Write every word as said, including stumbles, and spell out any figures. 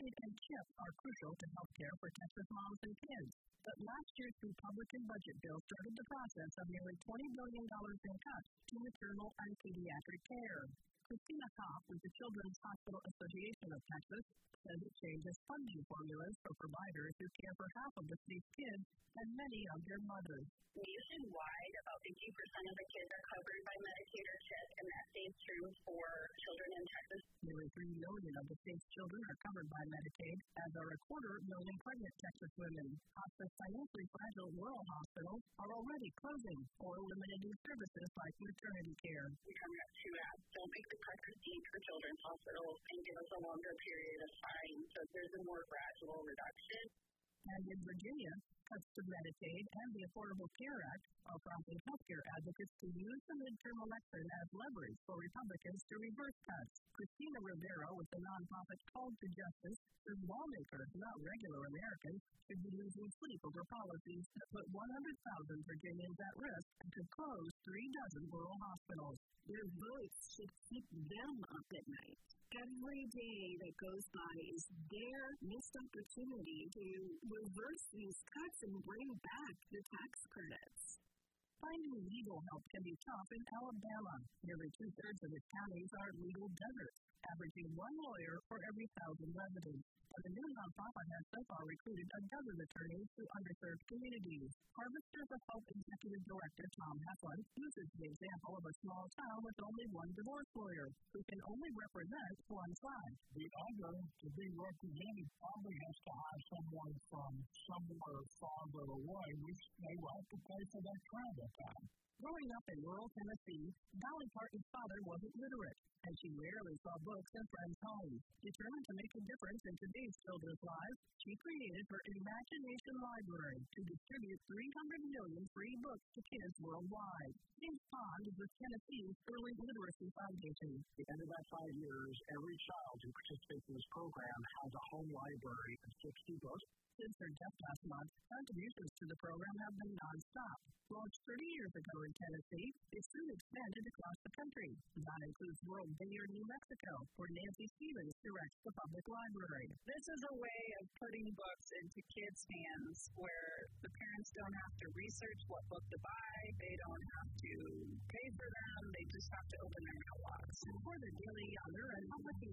Medicaid and CHIP are crucial to health care for Texas moms and kids. But last year's Republican budget bill started the process of nearly twenty billion dollars in cuts to maternal and pediatric care. Christina Kopp with the Children's Hospital Association of Texas says it changes funding formulas for providers who care for half of the state's kids and many of their mothers. Nationwide, about fifty percent of the kids are covered by Medicaid or CHIP, and that stays true for children in Texas. Nearly three million of the state's children are covered by Medicaid, as are a quarter million pregnant Texas women. Hospice financially fragile rural hospitals are already closing or limiting services like maternity care. We come up to uh, don't make the cut deep for children's hospitals and give us a longer period of time, so there's a more gradual reduction. And in Virginia, cuts to Medicaid and the Affordable Care Act are prompting healthcare advocates to use the midterm election as leverage for Republicans to reverse cuts. Christina Rivera with the nonprofit Called to Justice says lawmakers, not regular Americans, should be losing sleep over policies that put one hundred thousand Virginians at risk and could close three dozen rural hospitals. Their votes should keep them up at night. Every day that goes by is their missed opportunity to reverse these cuts and bring back the tax credits. Finding legal help can be tough in Alabama. Nearly two-thirds of its counties are legal deserts, averaging one lawyer for every thousand residents. And the new nonprofit has so far recruited a dozen attorneys to underserved communities. Harvesters of Hope Executive Director Tom Heflin uses the example of a small town with only one divorce lawyer, who can only represent one side. The other, to be represented, probably has to hire someone from somewhere farther away, which they will have to pay for their travel time. Growing up in rural Tennessee, Dolly Parton's father wasn't literate, and she rarely saw books in friends' homes. Determined to make a difference in today's children's lives, she created her Imagination Library to distribute three hundred million free books to kids worldwide. James Pond is with Tennessee's Early Literacy Foundation. At the end of that five years, every child who participates in this program has a home library of sixty books. Since her death last month, contributions to the program have been nonstop. Launched thirty years ago in Tennessee, it soon expanded across the country. That includes World Vineyard, New Mexico, where Nancy Stevens directs the public library. This is a way of putting books into kids' hands where the parents don't have to research what book to buy, they don't have to pay for them, they just have to open their mailbox. For the Daily Younger and Public